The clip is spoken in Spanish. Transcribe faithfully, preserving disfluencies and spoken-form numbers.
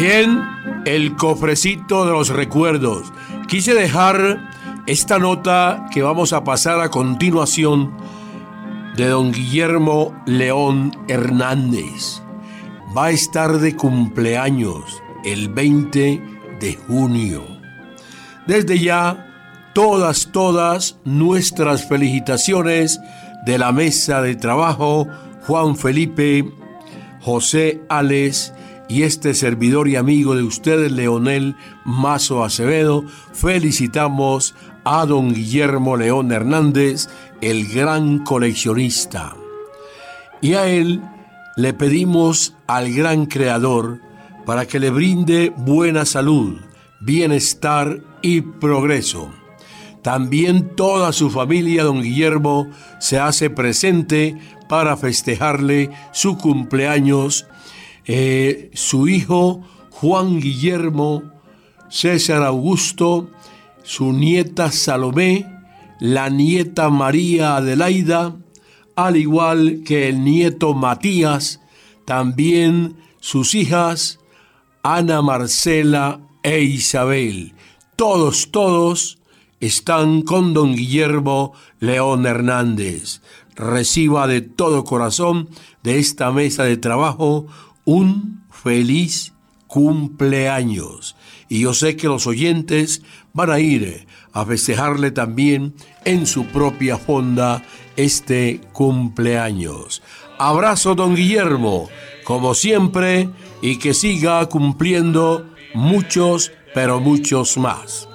Bien, el cofrecito de los recuerdos. Quise dejar esta nota que vamos a pasar a continuación de don Guillermo León Hernández. Va a estar de cumpleaños el veinte de junio. Desde ya, todas, todas nuestras felicitaciones de la mesa de trabajo, Juan Felipe, José Ales y este servidor y amigo de ustedes, Leonel Mazo Acevedo. Felicitamos a don Guillermo León Hernández, el gran coleccionista. Y a él le pedimos al gran creador para que le brinde buena salud, bienestar y progreso. También toda su familia, don Guillermo, se hace presente para festejarle su cumpleaños. Eh, su hijo Juan Guillermo, César Augusto, su nieta Salomé, la nieta María Adelaida, al igual que el nieto Matías, también sus hijas Ana Marcela e Isabel. Todos, todos están con don Guillermo León Hernández. Reciba de todo corazón de esta mesa de trabajo un feliz cumpleaños. Y yo sé que los oyentes van a ir a festejarle también en su propia fonda este cumpleaños. Abrazo, don Guillermo, como siempre, y que siga cumpliendo muchos, pero muchos más.